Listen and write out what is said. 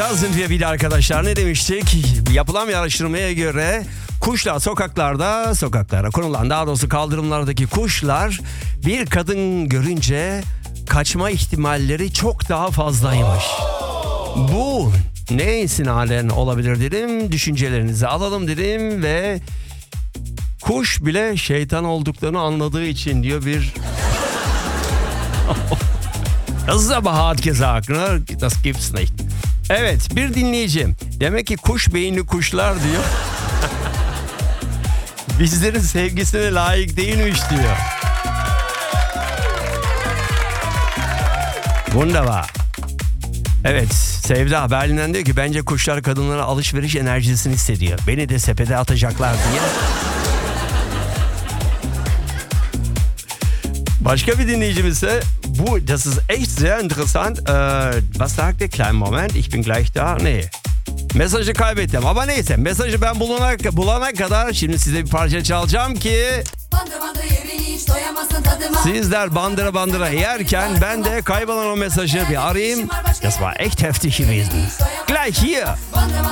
da sind wir wieder arkadaşlar. Ne demiştik? Yapılan bir araştırmaya göre kuşlar sokaklara konulan, daha doğrusu kaldırımlardaki kuşlar bir kadın görünce kaçma ihtimalleri çok daha fazlaymış. Bu ne istinaden olabilir dedim. Düşüncelerinizi alalım dedim ve kuş bile şeytan olduklarını anladığı için diyor bir... Das ist aber hart gesagt, ne? Das gibt's nicht. Evet, bir dinleyicim. Demek ki kuş beyinli kuşlar diyor. Bizlerin sevgisine layık değilmiş diyor. Wunderbar. Evet, Sevda Berlin'den diyor ki bence kuşlar kadınlara alışveriş enerjisini hissediyor. Beni de sepete atacaklar diye. Başka bir dinleyicimiz ise das ist echt sehr interessant. Was sagt der? Kleinen Moment, ich bin gleich da. Nee. Mesajı kaybettim ama neyse, mesajı ben bulana kadar şimdi size bir parça çalacağım ki sizler bandıra yerken ben de kaybolan o mesajı bir arayayım. Das war echt heftig gewesen. Gleich hier.